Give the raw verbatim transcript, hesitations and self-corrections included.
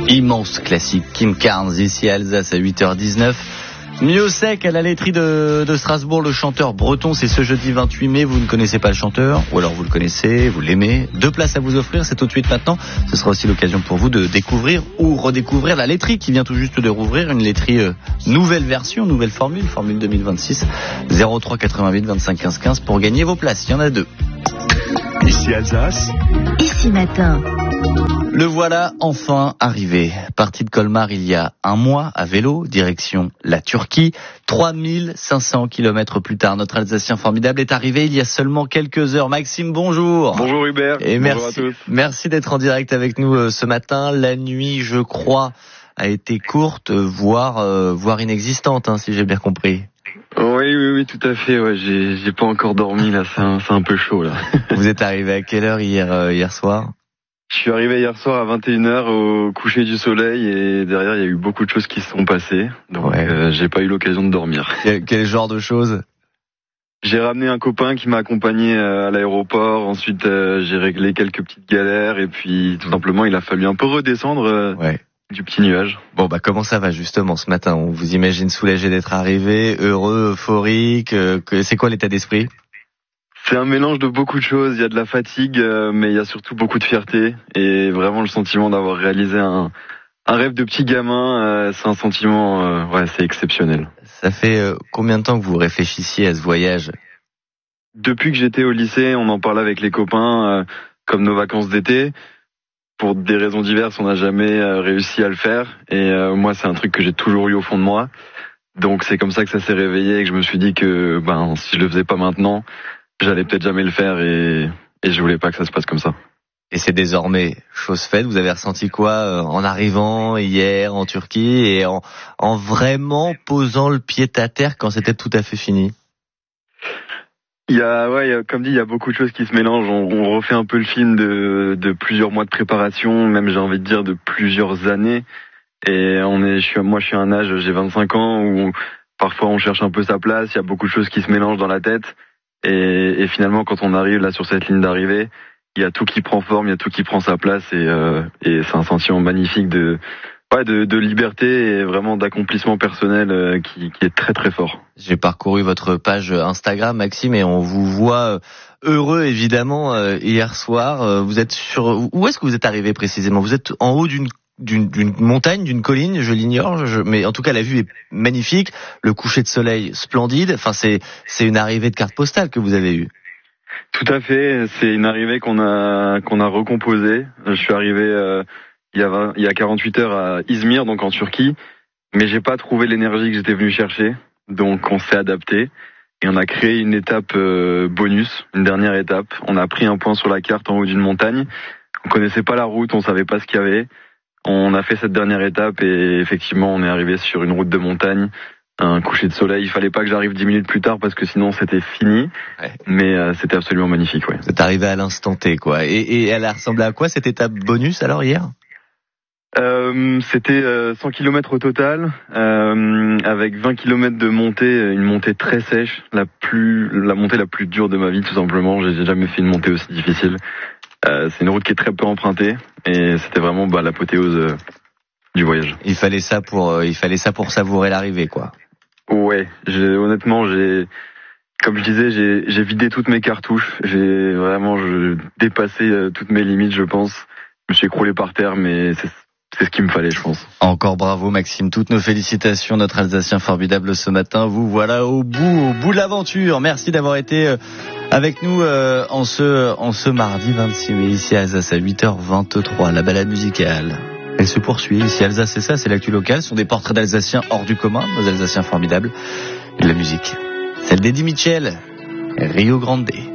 Immense classique, Kim Carnes, ici à Alsace à huit heures dix-neuf. Miossec à la laiterie de, de Strasbourg, le chanteur breton, c'est ce jeudi vingt-huit mai. Vous ne connaissez pas le chanteur, ou alors vous le connaissez, vous l'aimez. Deux places à vous offrir, c'est tout de suite maintenant. Ce sera aussi l'occasion pour vous de découvrir ou redécouvrir la laiterie qui vient tout juste de rouvrir. Une laiterie euh, nouvelle version, nouvelle formule, formule deux mille vingt-six. zéro trois quatre-vingt-huit vingt-cinq quinze quinze pour gagner vos places. Il y en a deux. Ici Alsace. Ici Matin. Le voilà enfin arrivé. Parti de Colmar il y a un mois à vélo, direction la Turquie. trois mille cinq cents kilomètres plus tard, notre Alsacien formidable est arrivé il y a seulement quelques heures. Maxime, bonjour. Bonjour Hubert. Et bonjour merci, à tous. merci d'être en direct avec nous euh, ce matin. La nuit, je crois, a été courte, voire, euh, voire inexistante, hein, si j'ai bien compris. Oui, oui, oui, tout à fait. Ouais, j'ai, j'ai pas encore dormi là. C'est un, c'est un peu chaud là. Vous êtes arrivé à quelle heure hier, euh, hier soir? Je suis arrivé hier soir à vingt et une heures au coucher du soleil et derrière il y a eu beaucoup de choses qui se sont passées. Donc Ouais. euh, j'ai pas eu l'occasion de dormir. Quel, quel genre de choses? J'ai ramené un copain qui m'a accompagné euh, à l'aéroport. Ensuite euh, j'ai réglé quelques petites galères et puis tout simplement il a fallu un peu redescendre euh, Ouais. du petit nuage. Bon, bah comment ça va justement ce matin? On vous imagine soulagé d'être arrivé, heureux, euphorique. Euh, que, c'est quoi l'état d'esprit? C'est un mélange de beaucoup de choses. Il y a de la fatigue, euh, mais il y a surtout beaucoup de fierté et vraiment le sentiment d'avoir réalisé un, un rêve de petit gamin. Euh, c'est un sentiment, euh, ouais, c'est exceptionnel. Ça fait euh, combien de temps que vous réfléchissiez à ce voyage? Depuis que j'étais au lycée, on en parlait avec les copains, euh, comme nos vacances d'été. Pour des raisons diverses, on n'a jamais euh, réussi à le faire. Et euh, moi, c'est un truc que j'ai toujours eu au fond de moi. Donc c'est comme ça que ça s'est réveillé et que je me suis dit que ben si je le faisais pas maintenant, j'allais peut-être jamais le faire et, et je voulais pas que ça se passe comme ça. Et c'est désormais chose faite. Vous avez ressenti quoi euh, en arrivant hier en Turquie et en, en vraiment posant le pied à terre quand c'était tout à fait fini? Il y a, ouais, il y a, comme dit, il y a beaucoup de choses qui se mélangent. On, on refait un peu le film de, de plusieurs mois de préparation, même j'ai envie de dire de plusieurs années. Et on est, je suis, moi, je suis à un âge, j'ai vingt-cinq ans, où parfois on cherche un peu sa place. Il y a beaucoup de choses qui se mélangent dans la tête. Et, et finalement, quand on arrive là sur cette ligne d'arrivée, il y a tout qui prend forme, il y a tout qui prend sa place, et, euh, et c'est un sentiment magnifique de, ouais, de, de liberté et vraiment d'accomplissement personnel euh, qui, qui est très très fort. J'ai parcouru votre page Instagram, Maxime, et on vous voit heureux évidemment euh, hier soir. Vous êtes sur, où est-ce que vous êtes arrivé précisément? Vous êtes en haut d'une D'une, d'une montagne, d'une colline, je l'ignore, je, mais en tout cas la vue est magnifique, le coucher de soleil splendide. Enfin, c'est c'est une arrivée de carte postale que vous avez eue. Tout à fait, c'est une arrivée qu'on a qu'on a recomposée. Je suis arrivé euh, il y a vingt, il y a quarante-huit heures à Izmir, donc en Turquie, mais j'ai pas trouvé l'énergie que j'étais venu chercher, donc on s'est adapté et on a créé une étape euh, bonus, une dernière étape. On a pris un point sur la carte en haut d'une montagne. On connaissait pas la route, on savait pas ce qu'il y avait. On a fait cette dernière étape et effectivement on est arrivé sur une route de montagne, un coucher de soleil. Il fallait pas que j'arrive dix minutes plus tard parce que sinon c'était fini, Ouais. mais euh, c'était absolument magnifique. Ouais. Vous êtes arrivé à l'instant T, quoi. Et, et elle a ressemblé à quoi cette étape bonus alors hier? Euh, c'était euh, cent kilomètres au total, euh, avec vingt kilomètres de montée, une montée très sèche, la plus, la montée la plus dure de ma vie tout simplement. J'ai jamais fait une montée aussi difficile. Euh, c'est une route qui est très peu empruntée et c'était vraiment bah, l'apothéose euh, du voyage. Il fallait ça pour, euh, il fallait ça pour savourer l'arrivée, quoi. Ouais, j'ai, honnêtement, j'ai, comme je disais, j'ai, j'ai vidé toutes mes cartouches. J'ai vraiment je, dépassé euh, toutes mes limites, je pense. Je me suis écroulé par terre, mais c'est, c'est ce qu'il me fallait, je pense. Encore bravo Maxime, toutes nos félicitations, notre Alsacien formidable ce matin. Vous voilà au bout, au bout de l'aventure. Merci d'avoir été euh, avec nous euh, en ce en ce mardi vingt-six mai ici à Alsace à huit heures vingt-trois. La balade musicale, elle se poursuit ici à Alsace, c'est ça, c'est l'actu locale. Ce sont des portraits d'Alsaciens hors du commun, nos Alsaciens formidables. Et de la musique, celle d'Eddie Mitchell, Rio Grande.